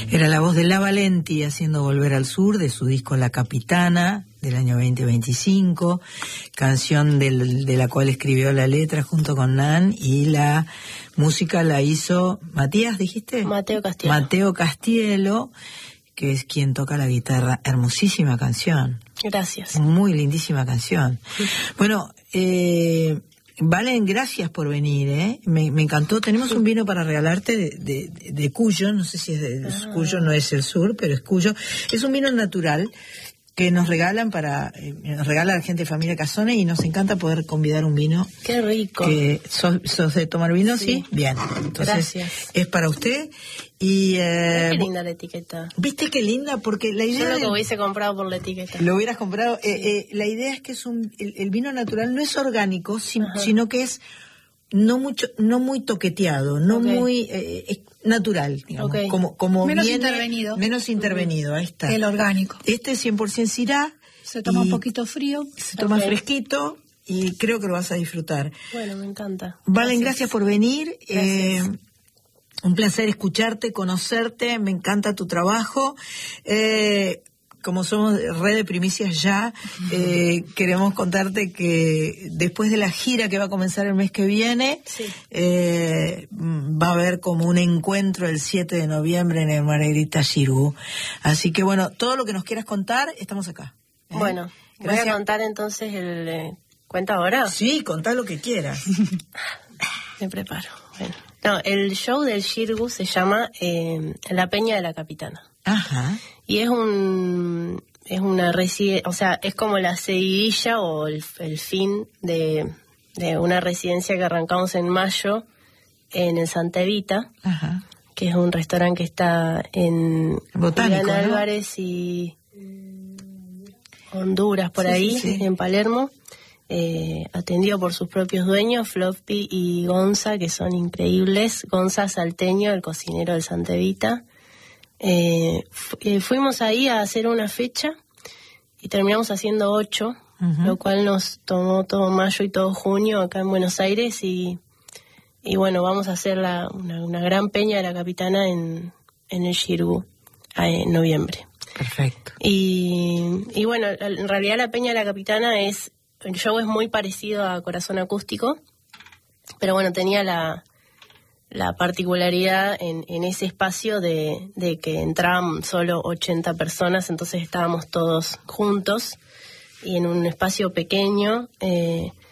Era la voz de La Valenti haciendo Volver al Sur, de su disco La Capitana, del año 2025, canción de la cual escribió la letra junto con Nan, y la música la hizo Matías, ¿dijiste? Mateo Castielo. Mateo Castielo, que es quien toca la guitarra. Hermosísima canción. Gracias. Muy lindísima canción. Bueno, Valen, gracias por venir, ¿eh? Me encantó. Tenemos un vino para regalarte de Cuyo, no sé si es de Cuyo, no es el sur, pero es Cuyo. Es un vino natural que nos regalan nos regala la gente de Familia Casone, y nos encanta poder convidar un vino. ¡Qué rico! Que ¿Sos de tomar vino? Sí. Bien. Entonces, gracias. Es para usted. Y qué linda la etiqueta. ¿Viste qué linda? Porque la idea... Yo lo hubiese comprado por la etiqueta. Lo hubieras comprado. Sí. La idea es que el vino natural no es orgánico, sino que es no muy toqueteado, no muy... es natural, digamos. Como menos viene, intervenido. Menos intervenido, ahí está. El orgánico. Este es 100% Syrah. Se toma un poquito frío. Se toma fresquito, y creo que lo vas a disfrutar. Bueno, me encanta. Valen, gracias por venir. Gracias. Un placer escucharte, conocerte, me encanta tu trabajo. Como somos red de primicias ya, queremos contarte que después de la gira que va a comenzar el mes que viene, sí. Va a haber como un encuentro el 7 de noviembre en el Margarita Xirgu. Así que bueno, todo lo que nos quieras contar, estamos acá. Bueno, gracias. Voy a contar entonces ¿cuenta ahora? Sí, contá lo que quieras. Me preparo. Bueno. No, el show del Xirgu se llama La Peña de la Capitana. Ajá. Y es una residencia, o sea, es como la seguidilla o el fin de una residencia que arrancamos en mayo en el Santa Evita. Ajá. Que es un restaurante que está en Botánico, Julián ¿no? Álvarez y Honduras, por ahí, sí. en Palermo. Atendido por sus propios dueños, Floppy y Gonza, que son increíbles. Gonza Salteño, el cocinero del Santa Evita. Fuimos ahí a hacer una fecha y terminamos haciendo 8, lo cual nos tomó todo mayo y todo junio acá en Buenos Aires, y bueno, vamos a hacer una gran peña de la Capitana en el Xirgu en noviembre. Perfecto. Y bueno, en realidad la peña de la Capitana el show es muy parecido a Corazón Acústico, pero bueno, tenía la particularidad en ese espacio de que entraban solo 80 personas, entonces estábamos todos juntos y en un espacio pequeño,